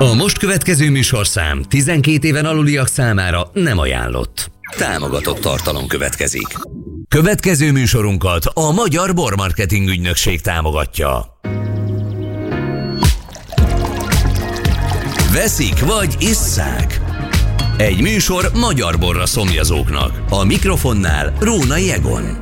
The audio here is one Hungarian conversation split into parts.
A most következő műsorszám 12 éven aluliak számára nem ajánlott. Támogatott tartalom következik. Következő műsorunkat a Magyar Bormarketing Ügynökség támogatja. Veszik vagy isszák? Egy műsor magyar borra szomjazóknak. A mikrofonnál Rónai Egon.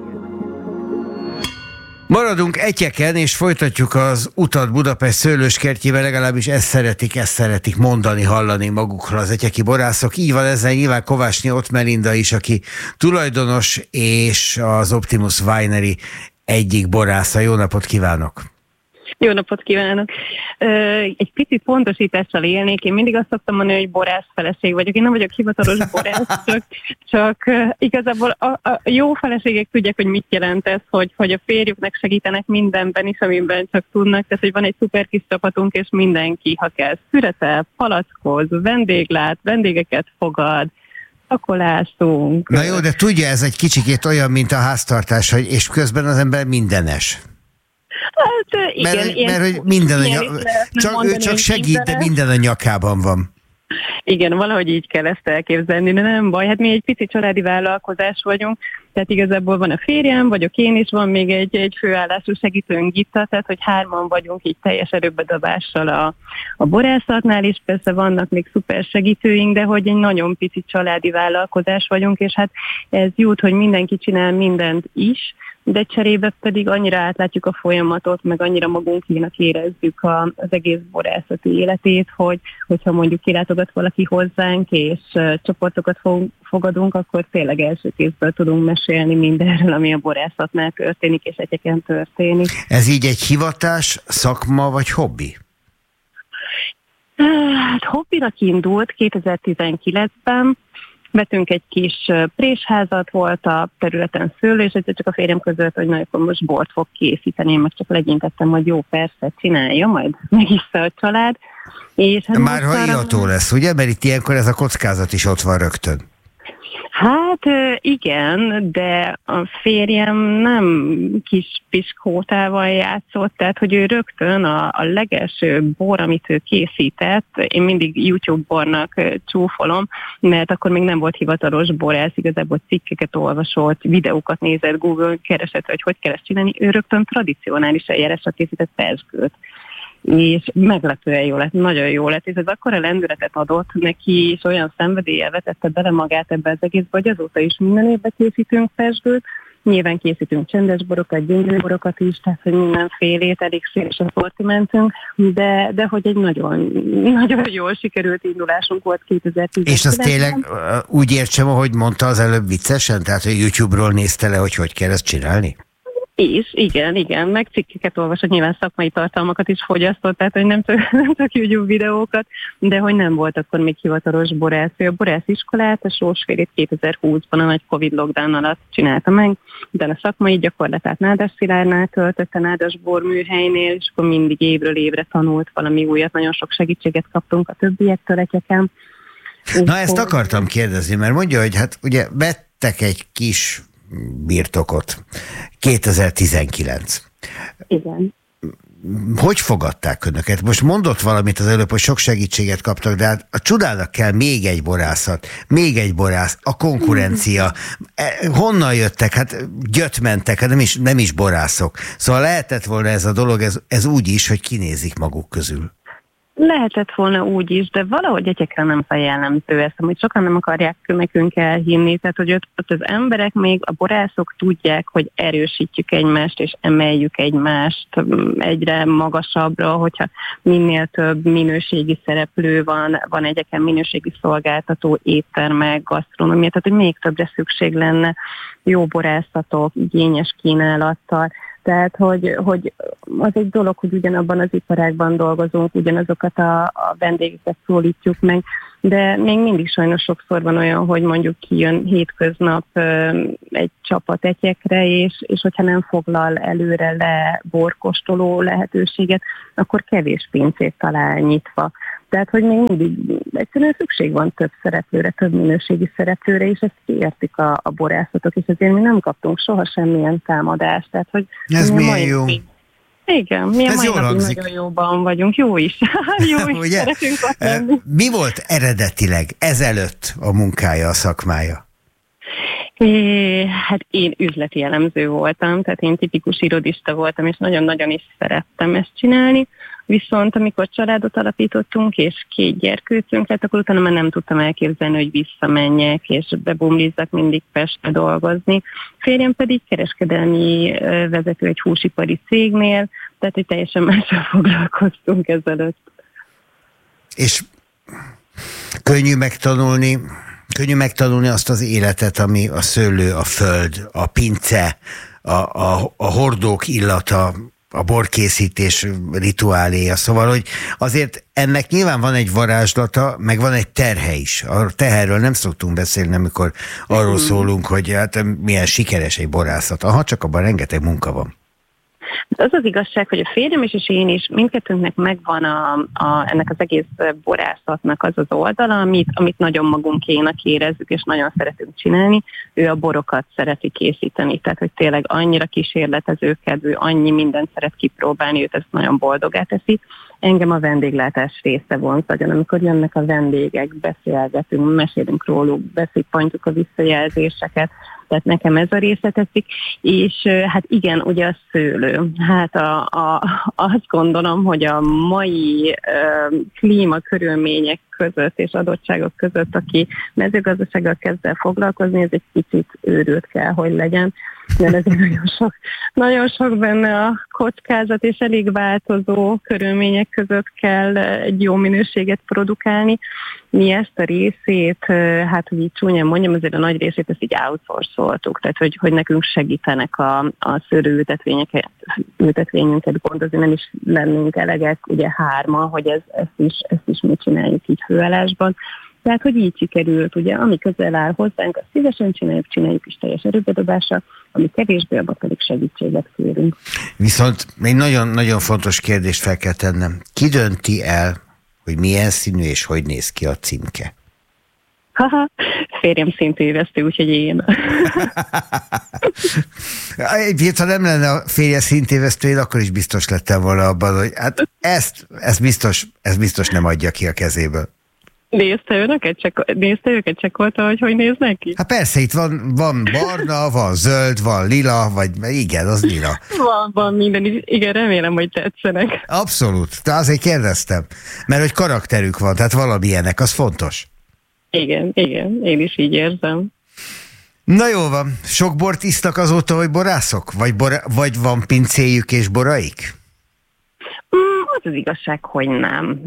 Maradunk Etyeken, és folytatjuk az utat Budapest szőlőskertjében, legalábbis ezt szeretik mondani, hallani magukról az etyeki borászok. Így van ezzel nyilván Kovácsné Ott Melinda is, aki tulajdonos és az Optimus Winery egyik borásza. Jó napot kívánok! Jó napot kívánok! Egy picit pontosítással élnék. Én mindig azt szoktam mondani, hogy borászfeleség vagyok. Én nem vagyok hivatalos borász, csak igazából a jó feleségek tudják, hogy mit jelent ez, hogy a férjüknek segítenek mindenben is, amiben csak tudnak. Tehát, hogy van egy szuper kis csapatunk, és mindenki, ha kell, szüretel, palackoz, vendéglát, vendégeket fogad, pakolászunk. Na jó, de tudja, ez egy kicsikét olyan, mint a háztartás, hogy és közben az ember mindenes. Hát igen. Mert hogy minden ő csak segít, de minden a nyakában van. Igen, valahogy így kell ezt elképzelni, de nem baj. Hát mi egy pici családi vállalkozás vagyunk, tehát igazából van a férjem, vagyok én is, van még egy főállású segítőnk, Gitta, tehát hogy 3 vagyunk így teljes erőbedobással a borászatnál, és persze vannak még szuper segítőink, de hogy egy nagyon pici családi vállalkozás vagyunk, és hát ez jut, hogy mindenki csinál mindent is, de cserébe pedig annyira átlátjuk a folyamatot, meg annyira magunkénak érezzük az egész borászati életét, hogyha mondjuk kilátogat valaki hozzánk, és csoportokat fogadunk, akkor tényleg első kézből tudunk mesélni mindenről, ami a borászatnál történik, és etyeken történik. Ez így egy hivatás, szakma vagy hobbi? Hát hobbinak indult 2019-ben, vettünk egy kis présházat, volt a területen szőlő, és csak a férjem között, hogy na, akkor most bort fog készíteni, én meg csak legyintettem, hogy jó, persze, csinálja, majd megissza a család. És hát már ha iható lesz, ugye? Mert itt ilyenkor ez a kockázat is ott van rögtön. Hát igen, de a férjem nem kis piskótával játszott, tehát hogy ő rögtön a legelső bor, amit ő készített, én mindig YouTube bornak csúfolom, mert akkor még nem volt hivatalos borász, igazából cikkeket olvasott, videókat nézett, Google keresett, hogy kell ezt csinálni, ő rögtön tradicionális eljárásra készített pezsgőt. És meglepően jó lett, nagyon jó lett, és ez akkora lendületet adott neki, és olyan szenvedéllyel vetette bele magát ebbe az egészbe, hogy azóta is minden évben készítünk pezsgőt, nyilván készítünk csendes borokat, gyöngyörborokat is, tehát hogy mindenfélét, elég széles a szortimentünk, de hogy egy nagyon, nagyon jól sikerült indulásunk volt 2010-ben. És az tényleg úgy értsem, ahogy mondta az előbb viccesen, tehát hogy YouTube-ról nézte le, hogy kell ezt csinálni? És igen, meg cikkeket olvasott, nyilván szakmai tartalmakat is fogyasztott, tehát hogy nem csak YouTube videókat, de hogy nem volt akkor még hivatalos borász. Ő a borásziskolát, a Sósfélét 2020-ban a nagy Covid lockdown alatt csinálta meg, de a szakmai gyakorlatát Nádas Szilárdnál töltötte, Nádas borműhelynél, és akkor mindig évről évre tanult valami újat, nagyon sok segítséget kaptunk a többiektől etyeken. Na ezt akartam kérdezni, mert mondja, hogy hát ugye vettek egy kis birtokot. 2019. Igen. Hogy fogadták önöket? Most mondott valamit az előbb, hogy sok segítséget kaptak, de hát a csodának kell még egy borászat, még egy borász, a konkurencia. Honnan jöttek? Hát gyöt mentek, hát nem is borászok. Szóval lehetett volna ez a dolog, ez úgy is, hogy kinézik maguk közül. Lehetett volna úgy is, de valahogy egyekre nem feljellemző ezt, amit sokan nem akarják nekünk elhinni. Tehát, hogy ott az emberek, még a borászok tudják, hogy erősítjük egymást, és emeljük egymást egyre magasabbra, hogyha minél több minőségi szereplő van egyeken minőségi szolgáltató, éttermek, gasztronómia, tehát, hogy még többre szükség lenne jó borászatok, igényes kínálattal. Tehát, hogy az egy dolog, hogy ugyanabban az iparágban dolgozunk, ugyanazokat a vendégeket szólítjuk meg, de még mindig sajnos sokszor van olyan, hogy mondjuk kijön hétköznap egy csapat etyekre, és hogyha nem foglal előre le borkóstoló lehetőséget, akkor kevés pincét talál nyitva. Tehát, hogy még mindig egyszerűen szükség van több szereplőre, több minőségi szereplőre, és ezt értik a borászatok, és azért mi nem kaptunk soha semmilyen támadást. Tehát, hogy ez milyen jó. Igen, mi a Ez mai jól napig hangzik. nagyon jóban vagyunk, jó is. Jó is, Ugye? szeretünk ott lenni. Mi volt eredetileg ezelőtt a munkája, a szakmája? Hát én üzleti elemző voltam, tehát én tipikus irodista voltam, és nagyon-nagyon is szerettem ezt csinálni. Viszont amikor családot alapítottunk, és 2 gyerkőcünk lett, akkor utána már nem tudtam elképzelni, hogy visszamenjek, és bebumlizzak mindig Pestre dolgozni. Férjem pedig kereskedelmi vezető egy húsipari cégnél, tehát hogy teljesen mással foglalkoztunk ezelőtt. És könnyű megtanulni azt az életet, ami a szőlő, a föld, a pince, a hordók illata, a borkészítés rituáléja. Szóval, hogy azért ennek nyilván van egy varázslata, meg van egy terhe is. A teherről nem szoktunk beszélni, amikor arról szólunk, hogy hát milyen sikeres egy borászat. Aha, csak abban rengeteg munka van. Az az igazság, hogy a férjem is és én is, mindkettőnknek megvan ennek az egész borászatnak az az oldala, amit nagyon magunkénak érezzük, és nagyon szeretünk csinálni. Ő a borokat szereti készíteni, tehát hogy tényleg annyira kísérletezőkedvű, annyi mindent szeret kipróbálni, őt ezt nagyon boldogá teszi. Engem a vendéglátás része vonz nagyon, amikor jönnek a vendégek, beszélgetünk, mesélünk róluk, beszippantjuk a visszajelzéseket, tehát nekem ez a része tetszik, és hát igen, ugye a szőlő. Hát azt gondolom, hogy a mai klímakörülmények között és adottságok között, aki mezőgazdasággal kezd el foglalkozni, ez egy kicsit őrült kell, hogy legyen, mert ez nagyon sok benne a kockázat, és elég változó körülmények között kell egy jó minőséget produkálni. Mi ezt a részét, hát hogy így csúnyán mondjam, azért a nagy részét ezt így outsourcoltuk, tehát hogy nekünk segítenek a szőlőültetvényünket gondozni, nem is lennünk elegek, ugye 3-an, hogy ezt is mi csináljuk így főállásban. Tehát, hogy így sikerült, ugye, ami közel áll hozzánk, azt szívesen csináljuk is teljes erőbedobással, ami kevésbé, abban pedig segítséget kérünk. Viszont egy nagyon-nagyon fontos kérdést fel kell tennem. Ki dönti el, hogy milyen színű és hogy néz ki a címke? Férjem szintévesztő, úgyhogy én. Ha nem lenne a férje szintévesztő, én akkor is biztos lettem volna abban, hogy hát ezt biztos nem adja ki a kezéből. Nézte őket, csekkolta, hogy néznek ki? Hát persze, itt van barna, van zöld, van lila, vagy igen, az lila. Van minden, igen, remélem, hogy tetszenek. Abszolút, de azért kérdeztem, mert hogy karakterük van, tehát valamilyenek, az fontos. Igen, én is így érzem. Na jó van, sok bort isztak azóta, hogy borászok? Vagy van pincéjük és boraik? Az az igazság, hogy nem.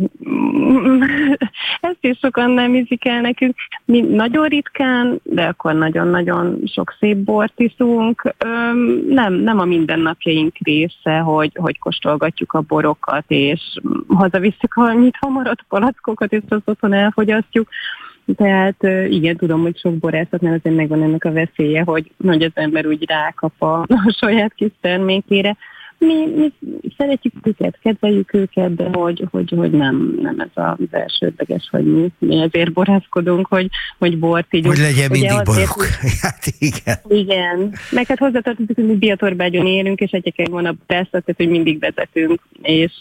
Ezt is sokan nem ízik el nekünk. Mi nagyon ritkán, de akkor nagyon-nagyon sok szép bort iszunk. Nem a mindennapjaink része, hogy kóstolgatjuk a borokat, és hazavisszük valamit hamaradt palackokat, és azt otthon elfogyasztjuk. Tehát igen, tudom, hogy sok borászatnál azért megvan ennek a veszélye, hogy az ember úgy rákap a saját kis termékére. Mi szeretjük őket, kedveljük őket, de hogy nem ez az elsődleges, hogy mi ezért borászkodunk, hogy bort így. Hogy legyen mindig borok. Hát igen. Igen. Meg hát hozzátartozik, hogy mi Biatorbágyon élünk, és egyébként van a borászat, tehát hogy mindig vezetünk, és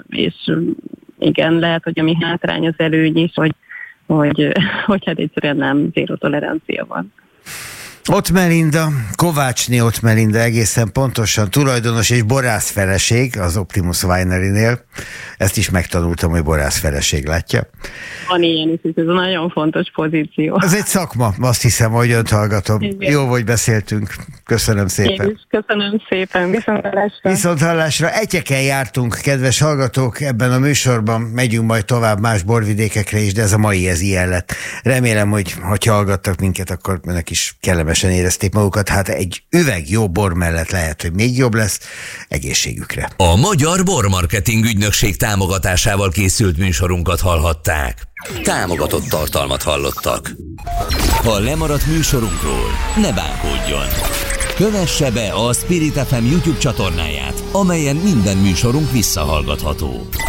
igen, lehet, hogy a mi hátrány az előny is, hogy hát egyszerűen nem zéró tolerancia van. Ott Melinda, Kovácsné Ott Melinda egészen pontosan tulajdonos és borászfeleség az Optimus Winery-nél. Ezt is megtanultam, hogy borászfeleség, látja. Van ilyen is, ez a nagyon fontos pozíció. Ez egy szakma, azt hiszem, hogy önt hallgatom. Igen. Jó, hogy beszéltünk. Köszönöm szépen. Én is köszönöm szépen. Viszonthallásra. Viszonthallásra. Egyeken jártunk, kedves hallgatók, ebben a műsorban. Megyünk majd tovább más borvidékekre is, de ez a mai ez ilyen lett. Remélem, hogy ha hallgattak minket, akkor önök is kellemesen érezték magukat. Hát egy üveg jó bor mellett lehet, hogy még jobb lesz. Egészségükre. A Magyar Bormarketing Ügynökség támogatásával készült műsorunkat hallhatták. Támogatott tartalmat hallottak. Ha lemaradt műsorunkról, ne bánkodjon. Kövesse be a Spirit FM YouTube csatornáját, amelyen minden műsorunk visszahallgatható.